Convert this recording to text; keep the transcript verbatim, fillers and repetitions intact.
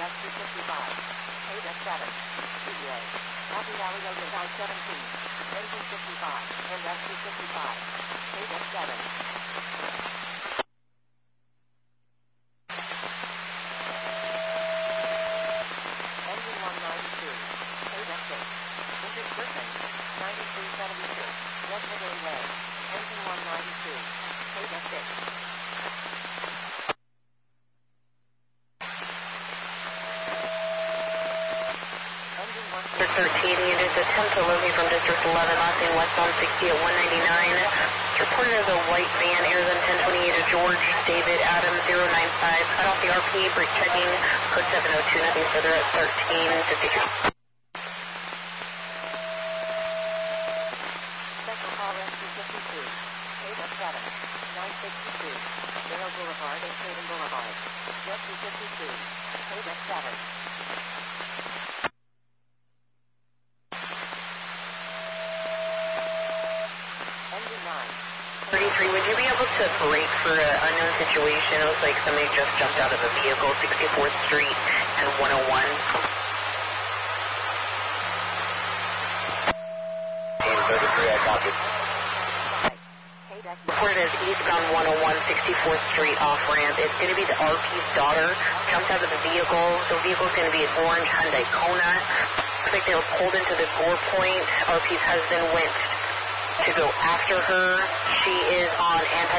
S two fifty-five. K seven. T A. Happy Valley Road and I seventeen. Engine fifty-five. And S two fifty-five. K seven. Engine one ninety-two. K six. Richard Burton. ninety-three seventy-six. Redwood Way. Engine one ninety-two. K six. thirteen units attempt to locate from District eleven, last name westbound sixty at one ninety-nine. Reported as a white van, Arizona ten twenty-eight to George David Adams zero nine five. Cut off the R P, brake checking, code seven oh two, nothing further at thirteen fifty-two. Special call S two fifty-two. K seven. nine sixty-two. Darrow Boulevard and Clayton Boulevard. S two fifty-two. K seven. thirty-three, would you be able to brake for an unknown situation? It looks like somebody just jumped out of a vehicle, sixty-fourth Street and one oh one. thirty-three, I copy. Reported as eastbound one oh one, sixty-fourth Street off-ramp. It's going to be the R P's daughter. Jumped out of the vehicle. The vehicle's going to be an orange Hyundai Kona. Looks like they were pulled into the gore point. R P's husband went to go after her. She is on anti